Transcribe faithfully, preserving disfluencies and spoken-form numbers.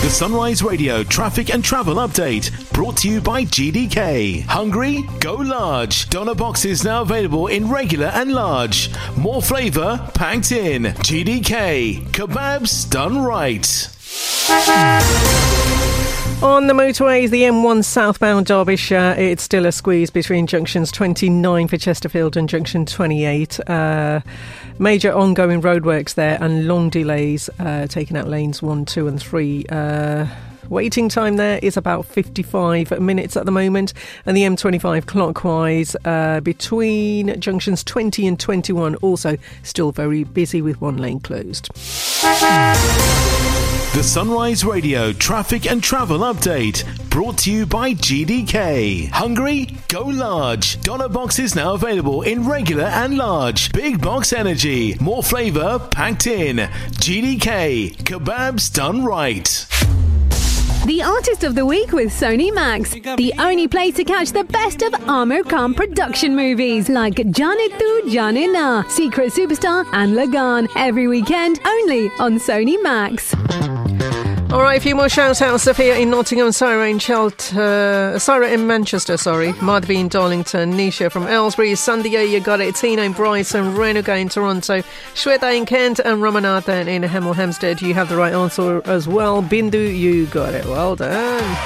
The Sunrise Radio traffic and travel update brought to you by G D K. Hungry? Go large. Doner boxes now available in regular and large. More flavour packed in. G D K. Kebabs done right. On the motorways, the M one southbound Derbyshire, it's still a squeeze between junctions twenty-nine for Chesterfield and junction twenty-eight. Uh, major ongoing roadworks there and long delays uh, taking out lanes one, two and three. Uh, waiting time there is about fifty-five minutes at the moment. And the M twenty-five clockwise uh, between junctions twenty and twenty-one, also still very busy with one lane closed. The Sunrise Radio traffic and travel update brought to you by G D K. Hungry? Go large. Doner boxes now available in regular and large. Big box energy. More flavour packed in. G D K. Kebabs done right. The Artist of the Week with Sony Max. The only place to catch the best of Amir Khan production movies like Jaane Tu Jaane Na, Secret Superstar and Lagan. Every weekend only on Sony Max. All right, a few more shout-outs. Sophia in Nottingham, Sarah in Chelt, uh, Sarah in Manchester, sorry, Madhvi in Darlington, Nisha from Aylesbury, Sandhya, you got it, Tina in Brighton, Renuga in Toronto, Shweta in Kent and Ramanathan in Hemel Hempstead. You have the right answer as well. Bindu, you got it. Well done.